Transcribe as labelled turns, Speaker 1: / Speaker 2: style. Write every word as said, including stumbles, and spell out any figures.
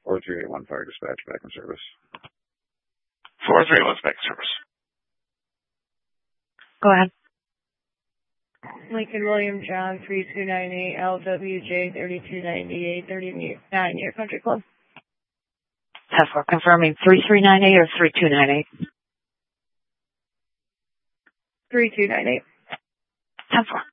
Speaker 1: four three eight one Fire Dispatch, back in service.
Speaker 2: four three eight one back in service.
Speaker 3: Go ahead.
Speaker 4: Lincoln William John three two nine eight L W J thirty-two ninety-eight thirty-nine Near Country Club.
Speaker 3: ten four, confirming three three nine eight or three two nine eight?
Speaker 4: three two nine eight.
Speaker 3: ten four.